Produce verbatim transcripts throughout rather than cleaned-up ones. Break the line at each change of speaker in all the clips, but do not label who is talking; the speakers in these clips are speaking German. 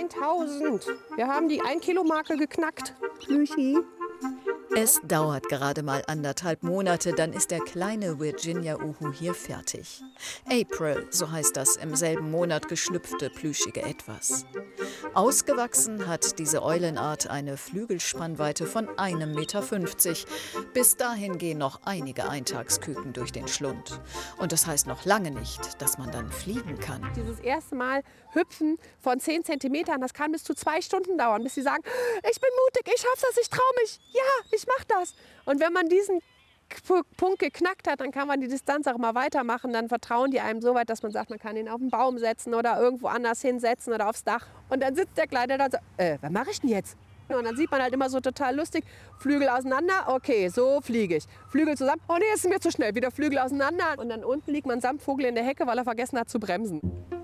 zehntausend. Wir haben die ein Kilo Marke geknackt. Plüschi.
Es dauert gerade mal anderthalb Monate, dann ist der kleine Virginia-Uhu hier fertig. April, so heißt das im selben Monat geschlüpfte plüschige Etwas. Ausgewachsen hat diese Eulenart eine Flügelspannweite von einem Meter fünfzig. Bis dahin gehen noch einige Eintagsküken durch den Schlund. Und das heißt noch lange nicht, dass man dann fliegen kann.
Dieses erste Mal hüpfen von zehn Zentimetern, das kann bis zu zwei Stunden dauern, bis sie sagen, ich bin mutig, ich schaff das, ich traue mich, ja, ich mach das. Und wenn man diesen Punkt geknackt hat, dann kann man die Distanz auch mal weitermachen. Dann vertrauen die einem so weit, dass man sagt, man kann ihn auf den Baum setzen oder irgendwo anders hinsetzen oder aufs Dach. Und dann sitzt der Kleine da und sagt, äh, was mache ich denn jetzt? Und dann sieht man halt immer so total lustig, Flügel auseinander, okay, so fliege ich. Flügel zusammen, oh nee, jetzt ist mir zu schnell, wieder Flügel auseinander. Und dann unten liegt man samt Vogel in der Hecke, weil er vergessen hat zu bremsen.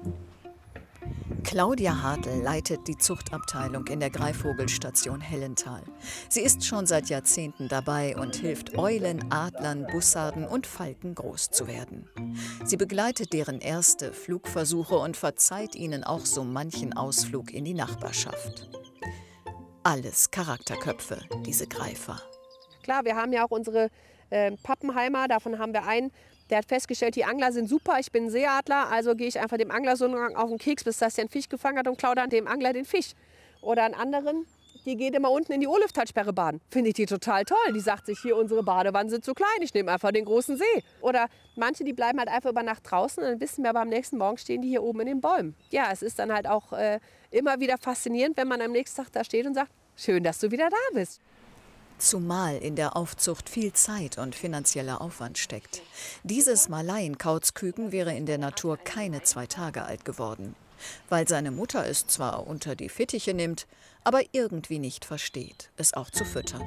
Claudia Hartl leitet die Zuchtabteilung in der Greifvogelstation Hellental. Sie ist schon seit Jahrzehnten dabei und hilft Eulen, Adlern, Bussarden und Falken groß zu werden. Sie begleitet deren erste Flugversuche und verzeiht ihnen auch so manchen Ausflug in die Nachbarschaft. Alles Charakterköpfe, diese Greifer.
Klar, wir haben ja auch unsere äh, Pappenheimer, davon haben wir einen. Der hat festgestellt, die Angler sind super, ich bin ein Seeadler, also gehe ich einfach dem Angler so lange auf den Keks, bis das der einen Fisch gefangen hat und klaue dann dem Angler den Fisch. Oder einen anderen, die geht immer unten in die Urlüftalsperre baden. Finde ich die total toll. Die sagt sich, hier, unsere Badewannen sind zu klein, ich nehme einfach den großen See. Oder manche, die bleiben halt einfach über Nacht draußen und dann wissen wir aber am nächsten Morgen stehen die hier oben in den Bäumen. Ja, es ist dann halt auch äh, immer wieder faszinierend, wenn man am nächsten Tag da steht und sagt, schön, dass du wieder da bist.
Zumal in der Aufzucht viel Zeit und finanzieller Aufwand steckt. Dieses Malaien-Kauzküken wäre in der Natur keine zwei Tage alt geworden. Weil seine Mutter es zwar unter die Fittiche nimmt, aber irgendwie nicht versteht, es auch zu füttern.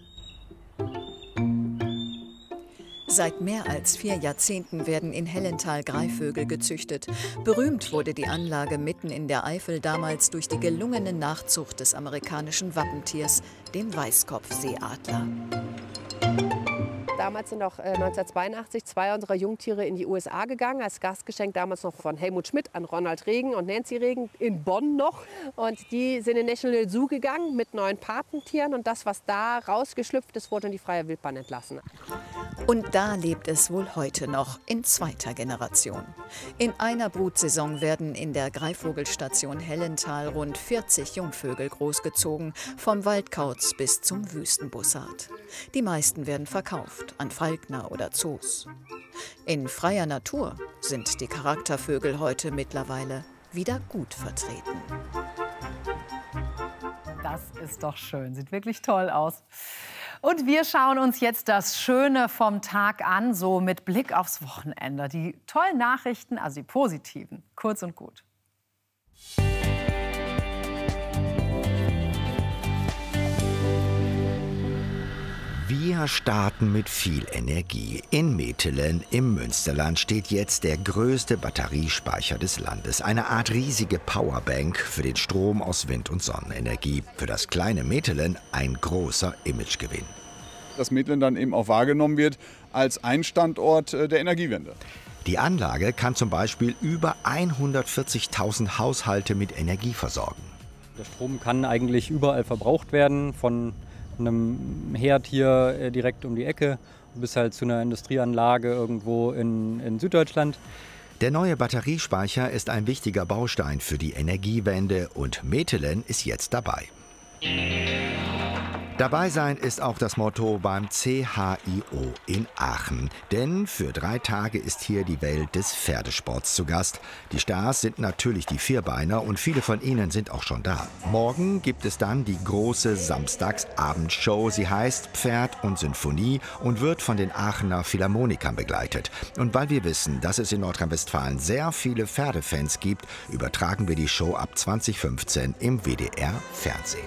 Seit mehr als vier Jahrzehnten werden in Hellental Greifvögel gezüchtet. Berühmt wurde die Anlage mitten in der Eifel damals durch die gelungene Nachzucht des amerikanischen Wappentiers, dem Weißkopfseeadler.
Damals sind auch äh, neunzehnhundertzweiundachtzig zwei unserer Jungtiere in die U S A gegangen, als Gastgeschenk damals noch von Helmut Schmidt an Ronald Reagan und Nancy Reagan in Bonn noch. Und die sind in National Zoo gegangen mit neuen Patentieren und das, was da rausgeschlüpft ist, wurde in die freie Wildbahn entlassen.
Und da lebt es wohl heute noch in zweiter Generation. In einer Brutsaison werden in der Greifvogelstation Hellental rund vierzig Jungvögel großgezogen, vom Waldkauz bis zum Wüstenbussard. Die meisten werden verkauft an Falkner oder Zoos. In freier Natur sind die Charaktervögel heute mittlerweile wieder gut vertreten.
Das ist doch schön, sieht wirklich toll aus. Und wir schauen uns jetzt das Schöne vom Tag an, so mit Blick aufs Wochenende. Die tollen Nachrichten, also die positiven, kurz und gut.
Wir starten mit viel Energie. In Metelen im Münsterland steht jetzt der größte Batteriespeicher des Landes. Eine Art riesige Powerbank für den Strom aus Wind- und Sonnenenergie. Für das kleine Metelen ein großer Imagegewinn.
Dass Metelen dann eben auch wahrgenommen wird als ein Standort der Energiewende.
Die Anlage kann zum Beispiel über hundertvierzigtausend Haushalte mit Energie versorgen.
Der Strom kann eigentlich überall verbraucht werden, von einem Herd hier direkt um die Ecke bis halt zu einer Industrieanlage irgendwo in, in Süddeutschland.
Der neue Batteriespeicher ist ein wichtiger Baustein für die Energiewende und Metelen ist jetzt dabei. Dabei sein ist auch das Motto beim C H I O in Aachen. Denn für drei Tage ist hier die Welt des Pferdesports zu Gast. Die Stars sind natürlich die Vierbeiner und viele von ihnen sind auch schon da. Morgen gibt es dann die große Samstagsabendshow. Sie heißt Pferd und Sinfonie und wird von den Aachener Philharmonikern begleitet. Und weil wir wissen, dass es in Nordrhein-Westfalen sehr viele Pferdefans gibt, übertragen wir die Show ab zwanzig fünfzehn im W D R-Fernsehen.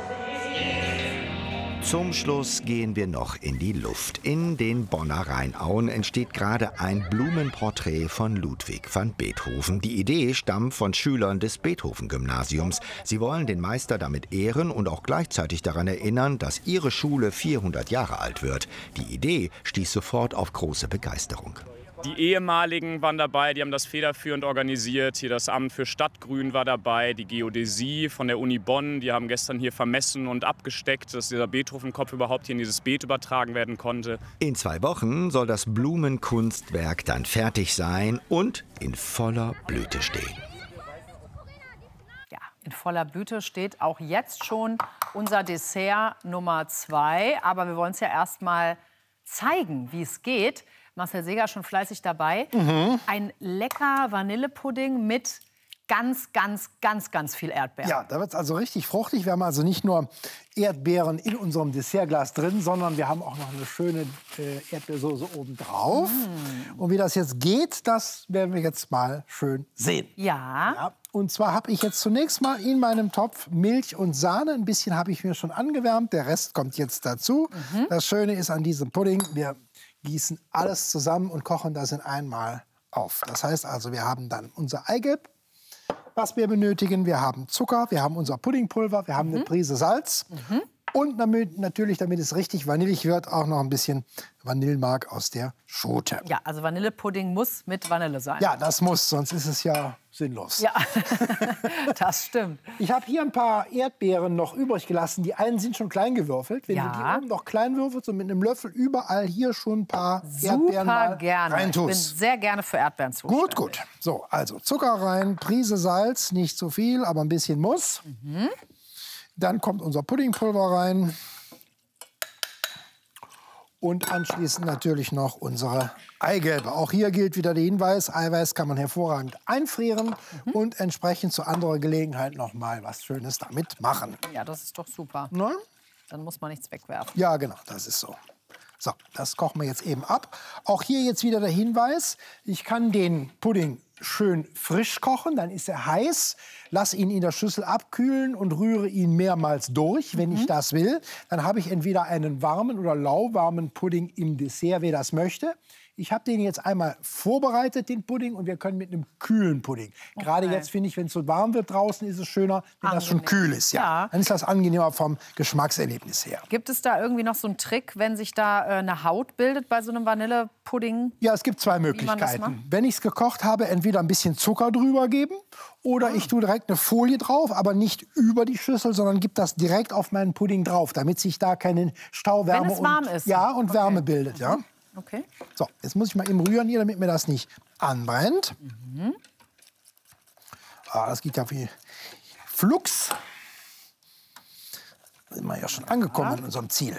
Zum Schluss gehen wir noch in die Luft. In den Bonner Rheinauen entsteht gerade ein Blumenporträt von Ludwig van Beethoven. Die Idee stammt von Schülern des Beethoven-Gymnasiums. Sie wollen den Meister damit ehren und auch gleichzeitig daran erinnern, dass ihre Schule vierhundert Jahre alt wird. Die Idee stieß sofort auf große Begeisterung.
Die ehemaligen waren dabei, die haben das federführend organisiert. Hier das Amt für Stadtgrün war dabei, die Geodäsie von der Uni Bonn. Die haben gestern hier vermessen und abgesteckt, dass dieser Beethoven-Kopf überhaupt hier in dieses Beet übertragen werden konnte.
In zwei Wochen soll das Blumenkunstwerk dann fertig sein und in voller Blüte stehen.
Ja, in voller Blüte steht auch jetzt schon unser Dessert Nummer zwei. Aber wir wollen es ja erst mal zeigen, wie es geht. Marcel Seeger schon fleißig dabei. Mhm. Ein lecker Vanillepudding mit ganz, ganz, ganz, ganz viel Erdbeeren.
Ja, da wird es also richtig fruchtig. Wir haben also nicht nur Erdbeeren in unserem Dessertglas drin, sondern wir haben auch noch eine schöne äh, Erdbeersoße oben drauf. Mm. Und wie das jetzt geht, das werden wir jetzt mal schön sehen.
Ja.
Ja. Und zwar habe ich jetzt zunächst mal in meinem Topf Milch und Sahne. Ein bisschen habe ich mir schon angewärmt. Der Rest kommt jetzt dazu. Mhm. Das Schöne ist an diesem Pudding, wir gießen alles zusammen und kochen das in einmal auf. Das heißt also, wir haben dann unser Eigelb, was wir benötigen. Wir haben Zucker, wir haben unser Puddingpulver, wir haben mhm. eine Prise Salz. Mhm. Und damit, natürlich, damit es richtig vanillig wird, auch noch ein bisschen Vanillemark aus der Schote.
Ja, also Vanillepudding muss mit Vanille sein.
Ja, das muss, sonst ist es ja sinnlos.
Ja, das stimmt.
Ich habe hier ein paar Erdbeeren noch übrig gelassen. Die einen sind schon klein gewürfelt. Wenn
ja.
du die oben noch klein würfelst und mit einem Löffel überall hier schon ein paar
Super
Erdbeeren mal
gerne.
reintust.
Ich bin sehr gerne für Erdbeeren zuständig.
Gut, gut. So, also Zucker rein, Prise Salz, nicht zu viel, aber ein bisschen muss. Mhm. Dann kommt unser Puddingpulver rein. Und anschließend natürlich noch unsere Eigelbe. Auch hier gilt wieder der Hinweis, Eiweiß kann man hervorragend einfrieren mhm. und entsprechend zu anderer Gelegenheit noch mal was Schönes damit machen.
Ja, das ist doch super.
Na?
Dann muss man nichts wegwerfen.
Ja, genau, das ist so. So, das kochen wir jetzt eben ab. Auch hier jetzt wieder der Hinweis, ich kann den Pudding schön frisch kochen, dann ist er heiß. Lass ihn in der Schüssel abkühlen und rühre ihn mehrmals durch, wenn mhm. ich das will. Dann habe ich entweder einen warmen oder lauwarmen Pudding im Dessert, wer das möchte. Ich habe den jetzt einmal vorbereitet, den Pudding, und wir können mit einem kühlen Pudding. Okay. Gerade jetzt finde ich, wenn es so warm wird draußen, ist es schöner, wenn Angenehm. das schon kühl ist. Ja. ja. Dann ist das angenehmer vom Geschmackserlebnis her.
Gibt es da irgendwie noch so einen Trick, wenn sich da äh, eine Haut bildet bei so einem Vanillepudding?
Ja, es gibt zwei Möglichkeiten. Wenn ich es gekocht habe, entweder ein bisschen Zucker drüber geben oder ah. ich tue direkt eine Folie drauf, aber nicht über die Schüssel, sondern gebe das direkt auf meinen Pudding drauf, damit sich da keine Stauwärme
wenn es warm
und,
ist.
Ja, und
okay.
Wärme bildet. Ja.
Okay.
So, jetzt muss ich mal eben rühren hier, damit mir das nicht anbrennt. Mhm. Ah, das geht ja wie Flux. Da sind wir ja schon angekommen ja. an unserem Ziel.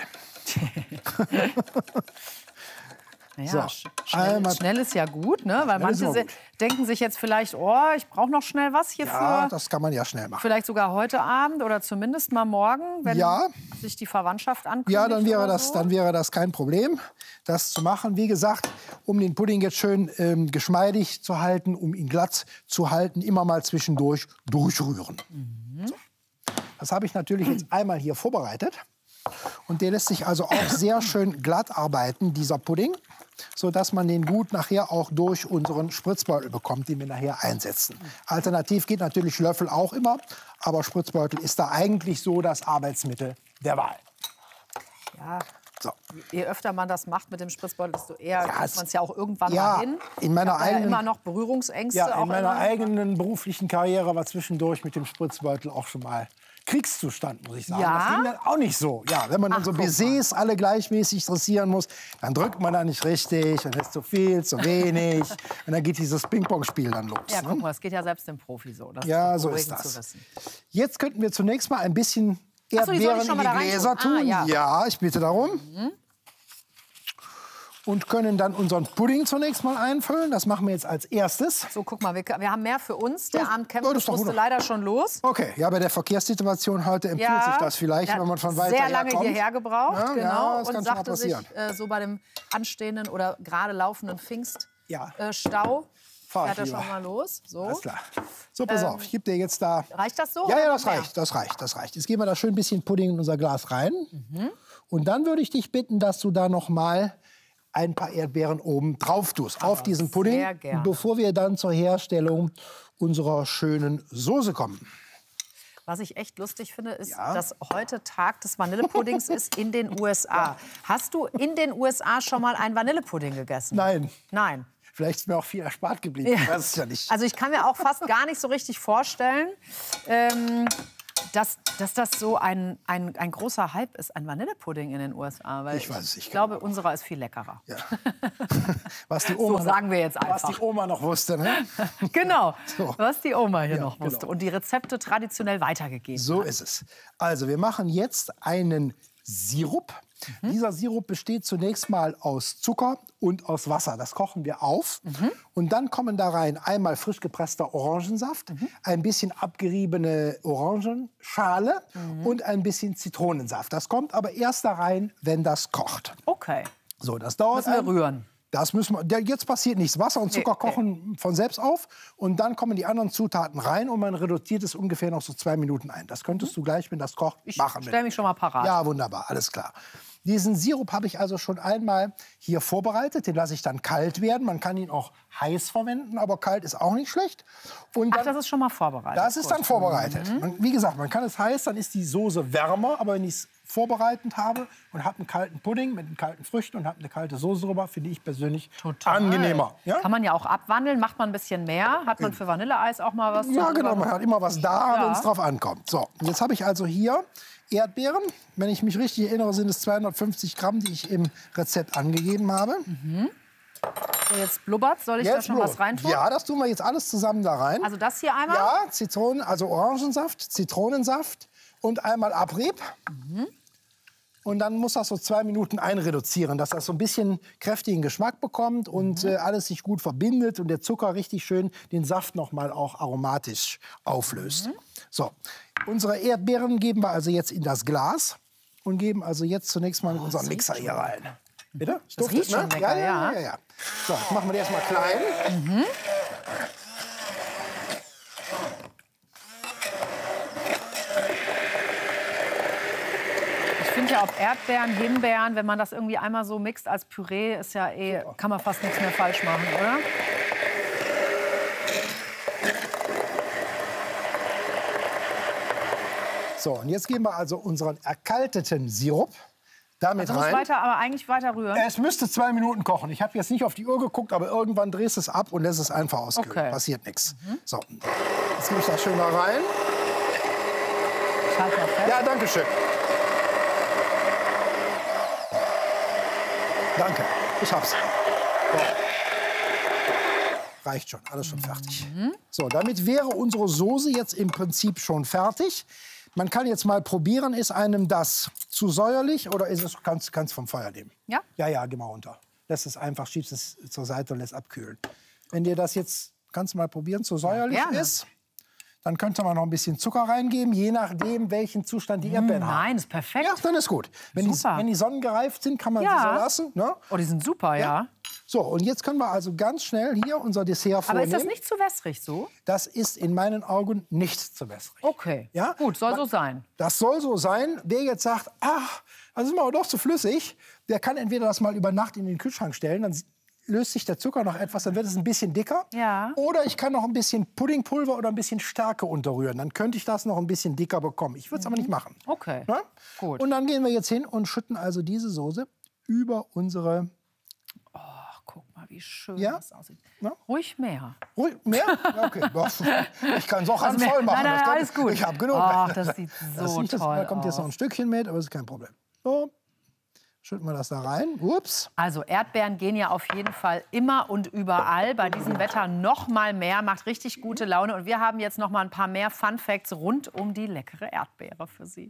Naja, so, schnell, schnell ist ja gut, ne? Weil manche gut. denken sich jetzt vielleicht, oh, ich brauche noch schnell was hierfür.
Ja, das kann man ja schnell machen.
Vielleicht sogar heute Abend oder zumindest mal morgen, wenn
ja.
sich die Verwandtschaft ankündigt.
Ja, dann wäre, das,
so.
dann wäre das kein Problem, das zu machen. Wie gesagt, um den Pudding jetzt schön ähm, geschmeidig zu halten, um ihn glatt zu halten, immer mal zwischendurch durchrühren. Mhm. So. Das habe ich natürlich jetzt einmal hier vorbereitet. Und der lässt sich also auch sehr schön glatt arbeiten, dieser Pudding, sodass man den gut nachher auch durch unseren Spritzbeutel bekommt, den wir nachher einsetzen. Alternativ geht natürlich Löffel auch immer, aber Spritzbeutel ist da eigentlich so das Arbeitsmittel der Wahl.
Ja.
So.
Je öfter man das macht mit dem Spritzbeutel, desto eher ja, kriegt man es ja auch irgendwann
ja,
mal hin.
In meiner eigenen,
ja immer noch Berührungsängste.
Ja, in
auch
meiner
immer.
eigenen beruflichen Karriere war zwischendurch mit dem Spritzbeutel auch schon mal Kriegszustand, muss ich sagen.
Ja?
Das ging dann auch nicht so. Ja, wenn man dann Ach, so Baisers alle gleichmäßig dressieren muss, dann drückt man da nicht richtig, dann ist zu viel, zu wenig. Und dann geht dieses Ping-Pong-Spiel dann los.
Ja,
ne?
guck mal, das geht ja selbst dem Profi so. Das
ja,
ist
so ist das. Jetzt könnten wir zunächst mal ein bisschen Erdbeeren so, in die Gläser tun. Ah, ja. ja, ich bitte darum. Mhm. Und können dann unseren Pudding zunächst mal einfüllen. Das machen wir jetzt als erstes.
So, guck mal, wir, wir haben mehr für uns. Der Abendcamp
ja,
musste leider schon los.
Okay, ja, bei der Verkehrssituation heute empfiehlt
ja,
sich das vielleicht, wenn man von weiter
sehr lange
herkommt.
hierher gebraucht,
ja,
genau.
Ja, das
und
kann
sagte sich
passieren.
äh, so bei dem anstehenden oder gerade laufenden Pfingststau,
ja.
äh, Stau,
Fahr
fährt er schon mal los. So.
Alles klar. So, pass
ähm,
auf, ich gebe dir jetzt da...
Reicht das so?
Ja, ja, das reicht, das reicht, das reicht. Jetzt geben wir da schön ein bisschen Pudding in unser Glas rein. Mhm. Und dann würde ich dich bitten, dass du da noch mal ein paar Erdbeeren oben drauf tust, auf diesen Pudding,
sehr gern.
bevor wir dann zur Herstellung unserer schönen Soße kommen.
Was ich echt lustig finde, ist,
ja.
dass heute Tag des Vanillepuddings ist in den U S A. Ja. Hast du in den U S A schon mal einen Vanillepudding gegessen?
Nein.
Nein.
Vielleicht ist mir auch viel erspart geblieben.
Ja.
Ich weiß es ja nicht.
Also ich kann mir auch fast gar nicht so richtig vorstellen, ähm, dass, dass das so ein, ein, ein großer Hype ist, ein Vanillepudding in den U S A. Weil
Ich weiß es nicht
Ich glaube,
genau.
unserer ist viel leckerer.
Ja. Was die Oma
So sagen wir jetzt
noch, was
einfach.
die Oma noch wusste. Ne?
Genau,
So.
was die Oma hier
Ja,
noch wusste
genau.
und die Rezepte traditionell weitergegeben
So
hat.
ist es. Also wir machen jetzt einen Sirup.
Mhm.
Dieser Sirup besteht zunächst mal aus Zucker und aus Wasser. Das kochen wir auf.
Mhm.
Und dann kommen da rein einmal frisch gepresster Orangensaft,
Mhm.
ein bisschen abgeriebene Orangenschale
Mhm.
und ein bisschen Zitronensaft. Das kommt aber erst da rein, wenn das kocht.
Okay,
So, das dauert
müssen wir
ein-
rühren.
Das müssen wir, ja, jetzt passiert nichts. Wasser und Zucker
Nee, nee.
kochen von selbst auf und dann kommen die anderen Zutaten rein und man reduziert es ungefähr noch so zwei Minuten ein. Das könntest du gleich, wenn das kocht,
Ich
machen.
stelle mich schon mal parat.
Ja, wunderbar, alles klar. Diesen Sirup habe ich also schon einmal hier vorbereitet. Den lasse ich dann kalt werden. Man kann ihn auch heiß verwenden, aber kalt ist auch nicht schlecht. Und
Ach,
dann,
das ist schon mal vorbereitet.
das ist
Gut.
dann vorbereitet. Man, wie gesagt, man kann es heiß, dann ist die Soße wärmer. Aber wenn ich es vorbereitet habe und habe einen kalten Pudding mit den kalten Früchten und habe eine kalte Soße drüber, finde ich persönlich
Total.
angenehmer. Ja?
Kann man ja auch abwandeln, macht man ein bisschen mehr. Hat man für Vanilleeis auch mal was?
Ja,
zu-
genau, man hat immer was da,
Ja.
wenn es drauf ankommt. So, und jetzt habe ich also hier Erdbeeren. Wenn ich mich richtig erinnere, sind es zweihundertfünfzig Gramm, die ich im Rezept angegeben habe.
So, jetzt blubbert. Soll ich da schon
blubbert.
was reintun?
Ja, das tun wir jetzt alles zusammen da rein.
Also das hier einmal?
Ja, Zitronen, also Orangensaft, Zitronensaft und einmal Abrieb. Und dann muss das so zwei Minuten einreduzieren, dass das so ein bisschen kräftigen Geschmack bekommt und äh, alles sich gut verbindet und der Zucker richtig schön den Saft noch mal auch aromatisch auflöst. So, unsere Erdbeeren geben wir also jetzt in das Glas und geben also jetzt zunächst mal in unseren Mixer hier rein. Bitte? Es
Das
duftet,
riecht schon lecker,
ja, ja,
ja.
ja, ja. So, jetzt machen wir die erstmal klein.
Ich finde ja, ob Erdbeeren, Himbeeren, wenn man das irgendwie einmal so mixt als Püree, ist ja eh, kann man fast nichts mehr falsch machen, oder?
So, und jetzt geben wir also unseren erkalteten Sirup damit
Du musst
rein.
weiter, aber eigentlich weiter rühren.
Es müsste zwei Minuten kochen. Ich habe jetzt nicht auf die Uhr geguckt, aber irgendwann drehst du es ab und lässt es einfach auskühlen.
Okay.
Passiert nichts. So, jetzt gebe ich das schön da rein.
Ich halte mal fest.
Ja, danke schön. Danke, ich hab's. So. Reicht schon, alles schon fertig. So, damit wäre unsere Soße jetzt im Prinzip schon fertig. Man kann jetzt mal probieren, ist einem das zu säuerlich oder ist es, kannst du vom Feuer nehmen?
Ja?
Ja, ja, geh mal runter. Lässt es einfach, schiebst es zur Seite und lässt abkühlen. Wenn dir das jetzt, kannst du mal probieren, zu säuerlich
gerne.
ist, dann könnte man noch ein bisschen Zucker reingeben, je nachdem, welchen Zustand die Erdbeeren haben.
Nein, ist perfekt.
Ja, dann ist gut. Wenn die,
Super.
wenn die sonnengereift sind, kann man
Ja.
sie so lassen. Ne?
Oh, die sind super, ja.
So, und jetzt können wir also ganz schnell hier unser Dessert
Aber
vornehmen.
ist das nicht zu wässrig so?
Das ist in meinen Augen nicht zu wässrig.
Okay,
Ja?
gut, soll so sein.
Das soll so sein. Wer jetzt sagt, ach, das ist mir aber doch zu flüssig, der kann entweder das mal über Nacht in den Kühlschrank stellen, dann löst sich der Zucker noch etwas, dann wird es ein bisschen dicker.
Ja.
Oder ich kann noch ein bisschen Puddingpulver oder ein bisschen Stärke unterrühren. Dann könnte ich das noch ein bisschen dicker bekommen. Ich würde es aber nicht machen.
Okay,
Ne?
gut.
Und dann gehen wir jetzt hin und schütten also diese Soße über unsere...
Ach, guck mal, wie schön
Ja?
das aussieht.
Ja?
Ruhig mehr.
Ruhig, mehr? Ja, okay. Doch, ich kann es auch
Also
an voll
mehr-
machen.
nein, nein,
Das kann-
alles gut.
Ich habe genug.
Ach, das sieht
Das
so
sieht das-
toll
Da kommt jetzt noch
aus.
ein Stückchen mit, aber das ist kein Problem. So, schütten wir das da rein. Ups.
Also Erdbeeren gehen ja auf jeden Fall immer und überall. Bei diesem Wetter noch mal mehr, macht richtig gute Laune. Und wir haben jetzt noch mal ein paar mehr Fun Facts rund um die leckere Erdbeere für Sie.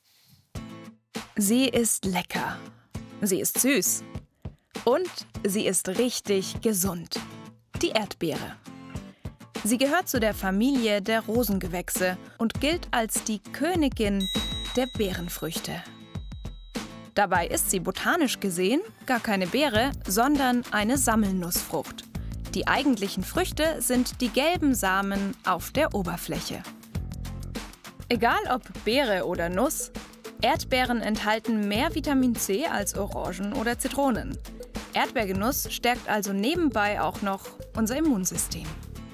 Sie ist lecker. Sie ist süß. Und sie ist richtig gesund. Die Erdbeere. Sie gehört zu der Familie der Rosengewächse und gilt als die Königin der Beerenfrüchte. Dabei ist sie botanisch gesehen gar keine Beere, sondern eine Sammelnussfrucht. Die eigentlichen Früchte sind die gelben Samen auf der Oberfläche. Egal ob Beere oder Nuss, Erdbeeren enthalten mehr Vitamin C als Orangen oder Zitronen. Erdbeergenuss stärkt also nebenbei auch noch unser Immunsystem.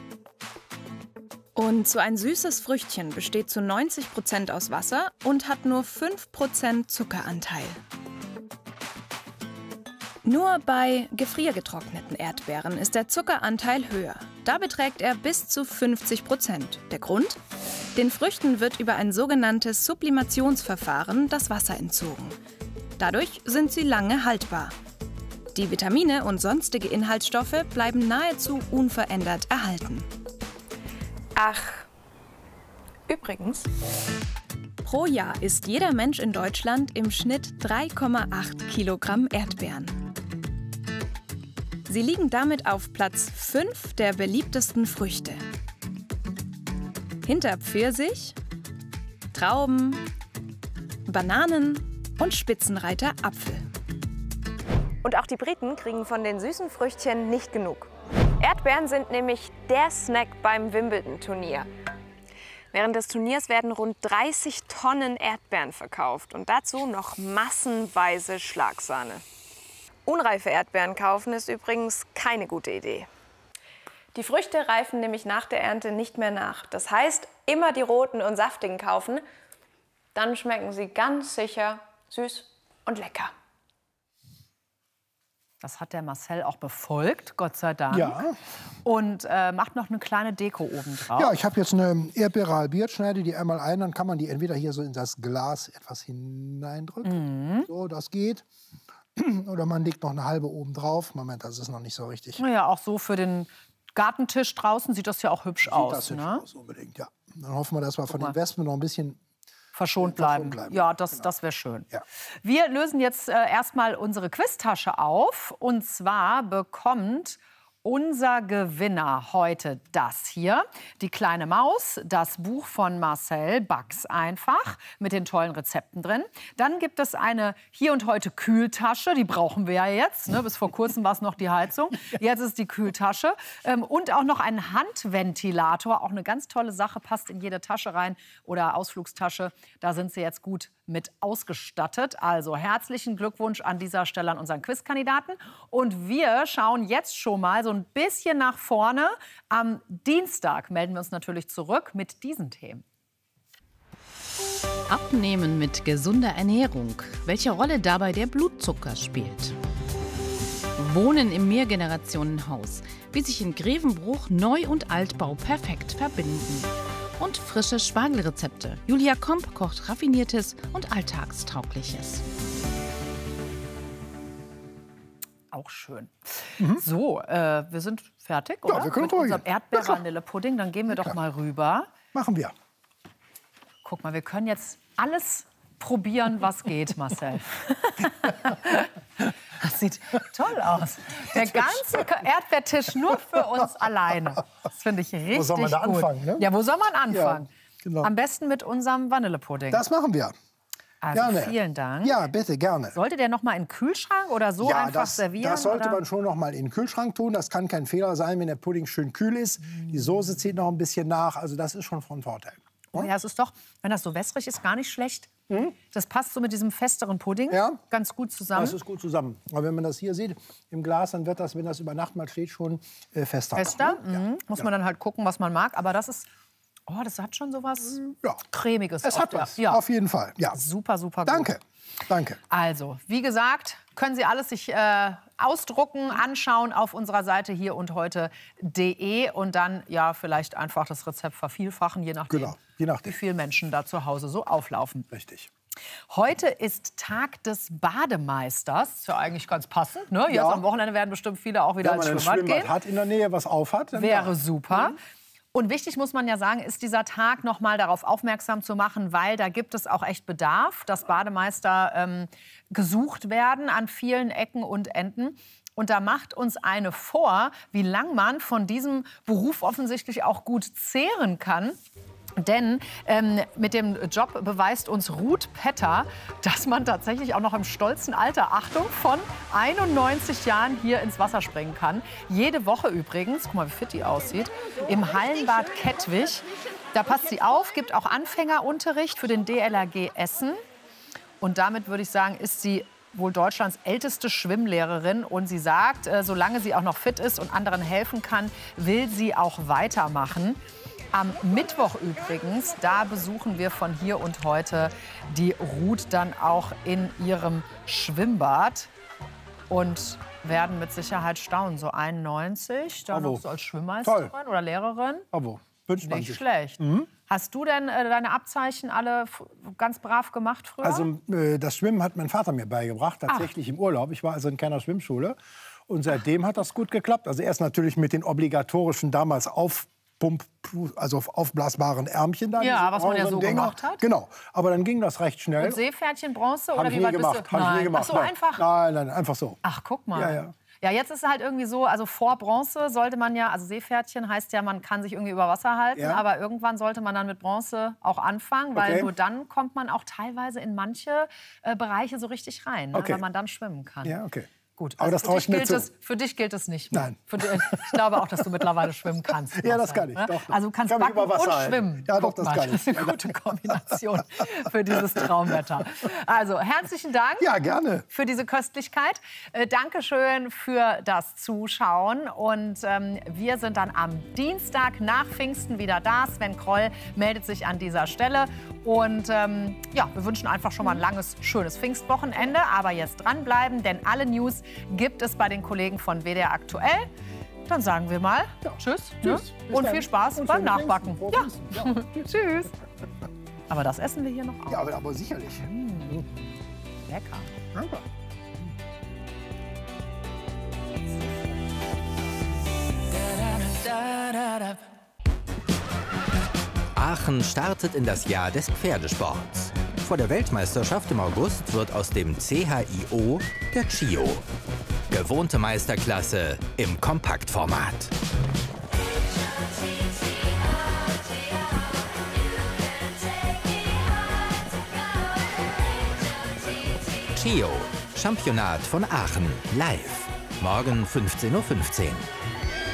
Und so ein süßes Früchtchen besteht zu neunzig Prozent aus Wasser und hat nur fünf Prozent Zuckeranteil. Nur bei gefriergetrockneten Erdbeeren ist der Zuckeranteil höher. Da beträgt er bis zu fünfzig Prozent. Der Grund? Den Früchten wird über ein sogenanntes Sublimationsverfahren das Wasser entzogen. Dadurch sind sie lange haltbar. Die Vitamine und sonstige Inhaltsstoffe bleiben nahezu unverändert erhalten.
Ach, übrigens.
Pro Jahr isst jeder Mensch in Deutschland im Schnitt drei Komma acht Kilogramm Erdbeeren. Sie liegen damit auf Platz fünf der beliebtesten Früchte. Hinter Pfirsich, Trauben, Bananen und Spitzenreiter Apfel.
Und auch die Briten kriegen von den süßen Früchtchen nicht genug. Erdbeeren sind nämlich der Snack beim Wimbledon-Turnier. Während des Turniers werden rund dreißig Tonnen Erdbeeren verkauft und dazu noch massenweise Schlagsahne. Unreife Erdbeeren kaufen ist übrigens keine gute Idee. Die Früchte reifen nämlich nach der Ernte nicht mehr nach. Das heißt, immer die roten und saftigen kaufen, dann schmecken sie ganz sicher süß und lecker.
Das hat der Marcel auch befolgt, Gott sei Dank.
Ja.
Und äh, macht noch eine kleine Deko oben drauf.
Ja, ich habe jetzt eine Erdbeere halbiert, schneide die einmal ein, dann kann man die entweder hier so in das Glas etwas hineindrücken. Mhm. So, das geht. Oder man legt noch eine halbe oben drauf. Moment, das ist noch nicht so richtig.
Naja, auch so für den Gartentisch draußen sieht das ja auch hübsch
sieht
aus.
Das
ne?
hübsch aus, unbedingt, ja. Dann hoffen wir, dass wir von den Wespen noch ein bisschen
verschont bleiben.
Verschont bleiben.
Ja, das,
Genau.
das wäre schön.
Ja.
Wir lösen jetzt äh, erstmal unsere Quiztasche auf. Und zwar bekommt unser Gewinner heute das hier. Die kleine Maus, das Buch von Marcel, Back's einfach, mit den tollen Rezepten drin. Dann gibt es eine Hier und Heute Kühltasche, die brauchen wir ja jetzt. Ne? Bis vor kurzem war es noch die Heizung. Jetzt ist die Kühltasche. Ähm, und auch noch ein Handventilator, auch eine ganz tolle Sache, passt in jede Tasche rein oder Ausflugstasche. Da sind sie jetzt gut mit ausgestattet. Also herzlichen Glückwunsch an dieser Stelle an unseren Quizkandidaten. Und wir schauen jetzt schon mal so ein bisschen nach vorne. Am Dienstag melden wir uns natürlich zurück mit diesen Themen.
Abnehmen mit gesunder Ernährung. Welche Rolle dabei der Blutzucker spielt. Wohnen im Mehrgenerationenhaus. Wie sich in Grevenbruch Neu- und Altbau perfekt verbinden. Und frische Spargelrezepte. Julia Komp kocht Raffiniertes und Alltagstaugliches.
Auch schön. Mhm. So, äh, wir sind fertig, oder?
Ja, wir können
mit
ruhig.
unserem Erdbeer-Vanille-Pudding. Dann gehen wir
Ja,
doch mal rüber.
Machen wir.
Guck mal, wir können jetzt alles probieren, was geht, Marcel. Das sieht toll aus. Der ganze Erdbeertisch nur für uns alleine. Das finde ich richtig gut.
Wo soll man da
gut.
anfangen? Ne?
Ja, wo soll man anfangen?
Ja, genau.
Am besten mit unserem Vanillepudding.
Das machen wir.
Also
gerne.
vielen Dank.
Ja, bitte, gerne.
Sollte der noch mal in den Kühlschrank oder so
ja,
einfach
das,
servieren?
das sollte
oder?
man schon noch mal in den Kühlschrank tun. Das kann kein Fehler sein, wenn der Pudding schön kühl ist. Die Soße zieht noch ein bisschen nach. Also das ist schon von Vorteil.
Oh ja, es ist doch, wenn das so wässrig ist, gar nicht schlecht. Mhm. Das passt so mit diesem festeren Pudding
ja,
ganz gut zusammen.
Das ist gut zusammen. Aber wenn man das hier sieht im Glas, dann wird das, wenn das über Nacht mal steht, schon äh, fester.
Fester?
Ne?
Mhm.
Ja.
Muss
ja.
man dann halt gucken, was man mag. Aber das ist, oh, das hat schon so was
ja.
Cremiges.
Es hat
der,
was,
ja.
auf jeden Fall. Ja.
Super, super gut.
Danke. Danke.
Also, wie gesagt, können Sie alles sich äh, ausdrucken, anschauen auf unserer Seite hier und heute punkt de und dann ja vielleicht einfach das Rezept vervielfachen, je nachdem,
genau. je nachdem.
wie viele Menschen da zu Hause so auflaufen.
Richtig.
Heute ist Tag des Bademeisters. Ist ja eigentlich ganz passend. Ne? Jetzt
Ja.
am Wochenende werden bestimmt viele auch wieder
Wenn
ins
man ein
Schwimmbad
Schwimmbad
gehen.
hat in der Nähe, was auf hat, dann
Wäre
ja.
super.
Mhm.
Und wichtig muss man ja sagen, ist dieser Tag noch mal darauf aufmerksam zu machen, weil da gibt es auch echt Bedarf, dass Bademeister ähm, gesucht werden an vielen Ecken und Enden. Und da macht uns eine vor, wie lang man von diesem Beruf offensichtlich auch gut zehren kann. Denn ähm, mit dem Job beweist uns Ruth Petter, dass man tatsächlich auch noch im stolzen Alter, Achtung, von einundneunzig Jahren hier ins Wasser springen kann. Jede Woche übrigens, guck mal, wie fit die aussieht, im Hallenbad Kettwig. Da passt sie auf, gibt auch Anfängerunterricht für den D L R G Essen. Und damit würde ich sagen, ist sie wohl Deutschlands älteste Schwimmlehrerin. Und sie sagt, äh, solange sie auch noch fit ist und anderen helfen kann, will sie auch weitermachen. Am Mittwoch übrigens, da besuchen wir von hier und heute die Ruth dann auch in ihrem Schwimmbad. und werden mit Sicherheit staunen. So einundneunzig, dann noch so als Schwimmmeisterin Toll. oder Lehrerin.
Bravo. Wünscht man
Nicht
sich.
schlecht.
Mhm.
Hast du denn äh, deine Abzeichen alle ganz brav gemacht früher?
Also äh, das Schwimmen hat mein Vater mir beigebracht, tatsächlich Ach. im Urlaub. Ich war also in keiner Schwimmschule. Und seitdem hat das gut geklappt. Also erst natürlich mit den obligatorischen damals Aufpump, also aufblasbaren Ärmchen. Da,
ja, was man ja so
Dinger.
gemacht hat.
Genau, aber dann ging das recht schnell.
Und Seepferdchen, Bronze?
Hab
Oder
ich
wie
nie
weit
gemacht.
bist du?
Hab ich nie gemacht.
Ach so,
nein.
einfach?
Nein, nein, einfach so.
Ach, guck mal.
Ja, ja.
Ja, jetzt ist es halt irgendwie so, also vor Bronze sollte man ja, also Seepferdchen heißt ja, man kann sich irgendwie über Wasser halten,
Ja.
aber irgendwann sollte man dann mit Bronze auch anfangen, weil
Okay.
nur dann kommt man auch teilweise in manche äh, Bereiche so richtig rein, ne,
Okay.
weil man dann schwimmen kann.
Ja, okay.
Gut,
Aber das
für,
traue
dich
ich mir
gilt
zu.
es, für dich gilt es nicht mehr.
Nein.
Für dich, ich glaube auch, dass du mittlerweile schwimmen kannst.
Ja, das
Marcel,
kann ich.
ne?
Doch, doch.
Also du kannst
Kann mich
backen
über Wasser
und
halten.
schwimmen.
Ja, doch,
Guck
das
mal,
kann ich.
Das ist eine gute Kombination für dieses Traumwetter. Also herzlichen Dank
Ja, gerne.
für diese Köstlichkeit. Äh, Dankeschön für das Zuschauen. Und ähm, wir sind dann am Dienstag nach Pfingsten wieder da. Sven Kroll meldet sich an dieser Stelle. Und ähm, ja, wir wünschen einfach schon mal ein langes, schönes Pfingstwochenende. Aber jetzt dranbleiben, denn alle News gibt es bei den Kollegen von W D R aktuell. Dann sagen wir mal ja. Tschüss,
Tschüss.
Ne? und viel Spaß
und
beim Nachbacken. Ja.
Ja.
Tschüss. Aber das essen wir hier noch auf.
Ja, aber, aber sicherlich.
Mmh. Lecker.
Danke.
Aachen startet in das Jahr des Pferdesports. Vor der Weltmeisterschaft im August wird aus dem C H I O der Chio. Gewohnte Meisterklasse im Kompaktformat. Chio, Championat von Aachen, live. Morgen fünfzehn Uhr fünfzehn.